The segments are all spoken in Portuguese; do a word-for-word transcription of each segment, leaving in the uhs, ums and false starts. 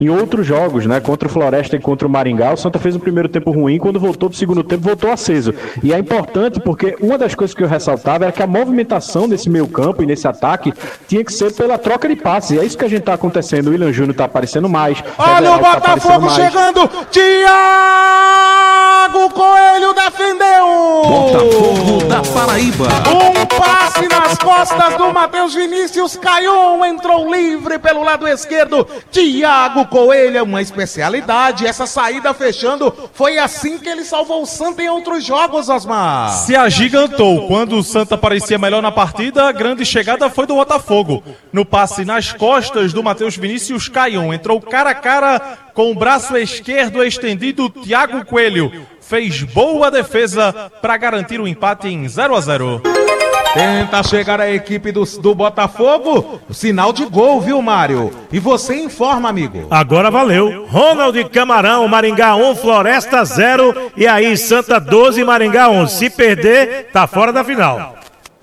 em outros jogos, né? Contra o Floresta e contra o Maringá, o Santa fez um primeiro tempo ruim, quando voltou pro segundo tempo, voltou aceso. E é importante porque uma das coisas que eu ressaltava era que a movimentação nesse meio campo e nesse ataque tinha que ser pela troca de passes. E é isso que a gente tá acontecendo. O William Júnior tá aparecendo mais. Olha o Botafogo tá chegando! Thiago Coelho defendeu! Botafogo da Paraíba. Um passe nas costas do Matheus Vinícius, Caion entrou livre pelo lado esquerdo. Thiago Coelho é uma especialidade. Essa saída fechando, foi assim que ele salvou o Santa em outros jogos, Osmar. Se agigantou. Quando o Santa parecia melhor na partida, a grande chegada foi do Botafogo. No passe nas costas do Matheus Vinícius, Caion entrou cara a cara com o braço esquerdo estendido. Thiago Coelho fez boa defesa para garantir o empate em zero a zero. Tenta chegar a equipe do, do Botafogo. Sinal de gol, viu, Mário? E você informa, amigo. Agora valeu. Ronald Camarão, Maringá um, Floresta zero. E aí, Santa doze, Maringá um. Se perder, tá fora da final.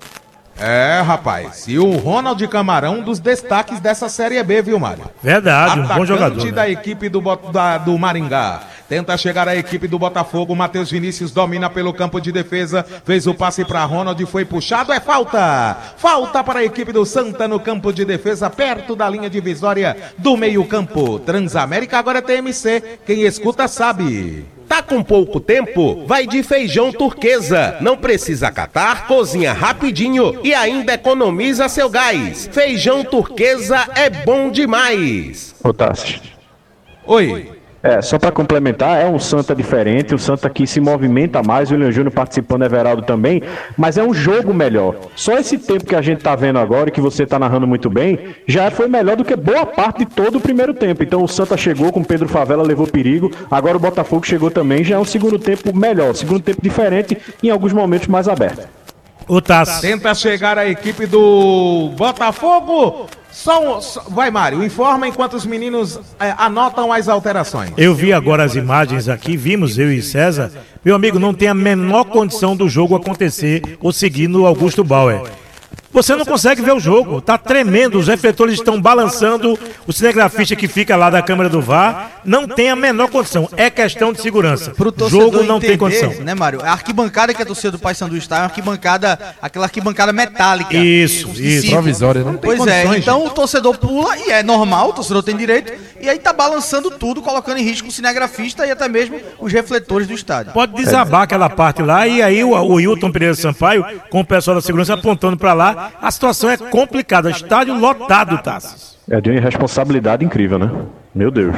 É, rapaz. E o Ronald Camarão, um dos destaques dessa Série B, viu, Mário? Verdade, um bom jogador. Atacante da equipe do, da, do Maringá. Tenta chegar a equipe do Botafogo. Matheus Vinícius domina pelo campo de defesa. Fez o passe para Ronald, foi puxado. É falta. Falta para a equipe do Santa no campo de defesa, perto da linha divisória do meio campo. Transamérica agora é T M C. Quem escuta sabe. Tá com pouco tempo? Vai de feijão turquesa. Não precisa catar, cozinha rapidinho e ainda economiza seu gás. Feijão turquesa é bom demais. Ô, Tassi. Oi. É, só para complementar, é um Santa diferente, o Santa que se movimenta mais, o William Júnior participando, Everaldo também, mas é um jogo melhor. Só esse tempo que a gente tá vendo agora, que você tá narrando muito bem, já foi melhor do que boa parte de todo o primeiro tempo. Então o Santa chegou com Pedro Favela, levou perigo, agora o Botafogo chegou também, já é um segundo tempo melhor, segundo tempo diferente, em alguns momentos mais aberto. O Tasso. Tenta chegar a equipe do Botafogo. Só, um, só vai, Mário, informa enquanto os meninos é, anotam as alterações. Eu vi agora as imagens aqui, vimos eu e César. Meu amigo, não tem a menor condição do jogo acontecer ou seguir no Augusto Bauer. Você não consegue ver o jogo, tá tremendo, os refletores estão balançando, o cinegrafista que fica lá da câmera do V A R não tem a menor condição, é questão de segurança. Pro o jogo não entender, tem condição. Né, Mário? A arquibancada que a torcida do Paysandu está é uma arquibancada, aquela arquibancada metálica. Isso, isso. Provisória, né? Pois é, então o torcedor pula, e é normal, o torcedor tem direito, e aí tá balançando tudo, colocando em risco o cinegrafista e até mesmo os refletores do estádio. Pode desabar aquela parte lá, e aí o, o Hilton Pereira Sampaio, com o pessoal da segurança apontando pra lá, a situação é complicada, estádio lotado, Tassos. É de uma irresponsabilidade incrível, né? Meu Deus.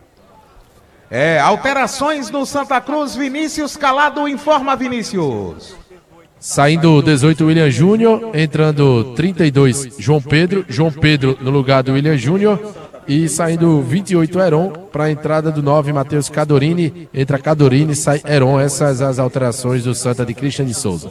É, alterações no Santa Cruz, Vinícius Calado, informa Vinícius. Saindo dezoito, William Júnior, entrando trinta e dois, João Pedro, João Pedro no lugar do William Júnior, e saindo vinte e oito, Heron, para a entrada do nove, Matheus Cadorini, entra Cadorini e sai Heron. Essas as alterações do Santa de Christian de Souza.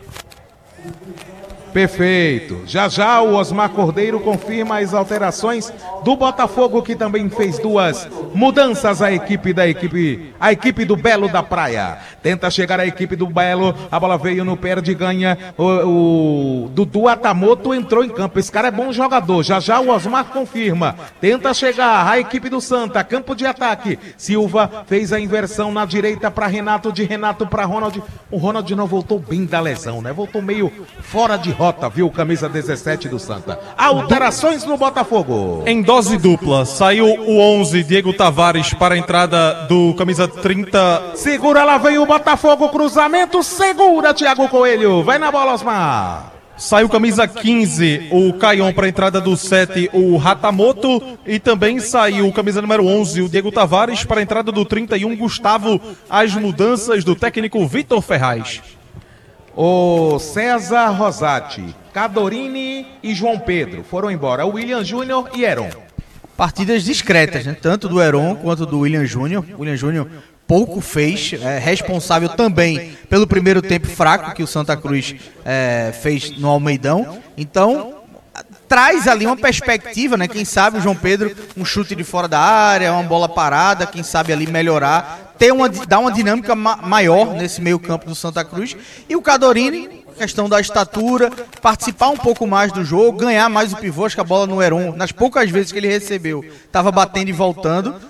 Perfeito. Já já o Osmar Cordeiro confirma as alterações do Botafogo, que também fez duas mudanças à equipe da equipe, a equipe do Belo da Praia. Tenta chegar a equipe do Belo, a bola veio no perde, ganha. O, o Dudu Atamoto entrou em campo. Esse cara é bom jogador. Já já o Osmar confirma. Tenta chegar a equipe do Santa, campo de ataque. Silva fez a inversão na direita para Renato, de Renato para Ronald. O Ronald não voltou bem da lesão, né? Voltou meio fora de rota, viu? Camisa dezessete do Santa. Alterações no Botafogo. Em dose dupla, saiu o onze, Diego Tavares, para a entrada do camisa trinta. Segura, lá vem o Botafogo, cruzamento, segura, Thiago Coelho. Vai na bola, Osmar. Saiu camisa quinze, o Caion, para a entrada do sete, o Ratamoto. E também saiu o camisa número onze, o Diego Tavares, para a entrada do trinta e um, Gustavo. As mudanças do técnico Vitor Ferraz. O César Rosati, Cadorini e João Pedro foram embora. O William Júnior e Heron. Partidas discretas, né? Tanto do Heron quanto do William Júnior. O William Júnior pouco fez, é responsável também pelo primeiro tempo fraco que o Santa Cruz é, fez no Almeidão. Então, traz ali uma perspectiva, né? Quem sabe o João Pedro, um chute de fora da área, uma bola parada, quem sabe ali melhorar, ter uma, dar uma dinâmica ma- maior nesse meio campo do Santa Cruz. E o Cadorini questão da estatura, participar um pouco mais do jogo, ganhar mais o pivô. Acho que a bola no Heron, nas poucas vezes que ele recebeu, estava batendo e voltando.